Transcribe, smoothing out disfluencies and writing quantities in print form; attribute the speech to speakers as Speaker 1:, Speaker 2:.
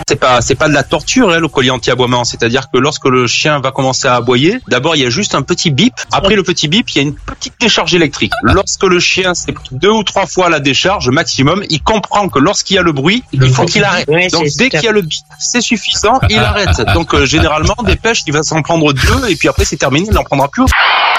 Speaker 1: C'est pas de la torture, le collier anti-aboiement. C'est-à-dire que lorsque le chien va commencer à aboyer, d'abord il y a juste un petit bip. Après le petit bip, il y a une petite décharge électrique. Lorsque le chien s'est pris 2 ou 3 fois la décharge maximum, il comprend que lorsqu'il y a le bruit, il faut qu'il arrête. Donc dès qu'il y a le bip, c'est suffisant, il arrête. Donc généralement, des pêches, il va s'en prendre 2 et puis après c'est terminé, il n'en prendra plus.